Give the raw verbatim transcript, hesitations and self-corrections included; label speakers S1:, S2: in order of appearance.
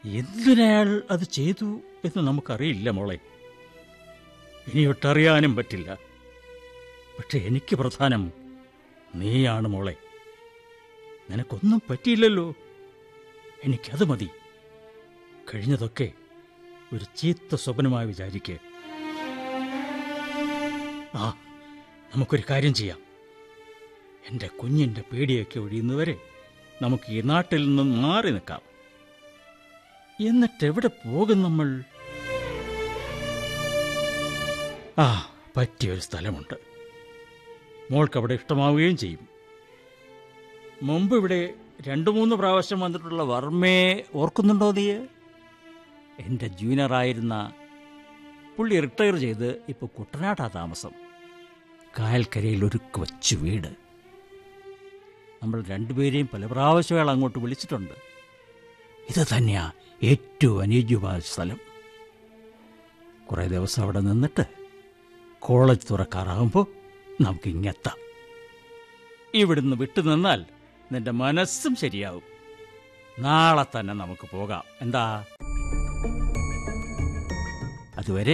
S1: എന്തിനയാൾ അത് ചെയ്തു എന്ന് നമുക്കറിയില്ല മോളെ. ഇനിയൊട്ടറിയാനും പറ്റില്ല. പക്ഷെ എനിക്ക് പ്രധാനം നീയാണ് മോളെ. നിനക്കൊന്നും പറ്റിയില്ലല്ലോ, എനിക്കത് മതി. കഴിഞ്ഞതൊക്കെ ഒരു ചീത്ത സ്വപ്നമായി വിചാരിക്കേ. ആ, നമുക്കൊരു കാര്യം ചെയ്യാം. എൻ്റെ കുഞ്ഞിൻ്റെ പേടിയൊക്കെ ഒഴിയുന്നവരെ നമുക്ക് ഈ നാട്ടിൽ നിന്നും മാറി നിൽക്കാം. എന്നിട്ടെവിടെ പോകും നമ്മൾ? ആ, പറ്റിയൊരു സ്ഥലമുണ്ട്. മോൾക്കവിടെ ഇഷ്ടമാവുകയും ചെയ്യും. മുമ്പ് ഇവിടെ രണ്ടു മൂന്ന് പ്രാവശ്യം വന്നിട്ടുള്ള വർമ്മയെ ഓർക്കുന്നുണ്ടോ നീ? എൻ്റെ ജൂനിയറായിരുന്ന പുള്ളി റിട്ടയർ ചെയ്ത് ഇപ്പോൾ കുട്ടനാട്ടാ താമസം. കായൽക്കരയിൽ ഒരു കൊച്ചു വീട്. നമ്മൾ രണ്ടുപേരെയും പല പ്രാവശ്യം അയാൾ അങ്ങോട്ട് വിളിച്ചിട്ടുണ്ട്. ഇത് തന്നെയാ ഏറ്റവും അനുയോജ്യമായ സ്ഥലം. കുറേ ദിവസം അവിടെ നിന്നിട്ട് കോളേജ് തുറക്കാറാകുമ്പോൾ നമുക്ക് ഇങ്ങെത്താം. ഇവിടുന്ന് വിട്ടു നിന്നാൽ നിന്റെ മനസ്സും ശരിയാവും. നാളെ തന്നെ നമുക്ക് പോകാം. എന്താ? അതുവരെ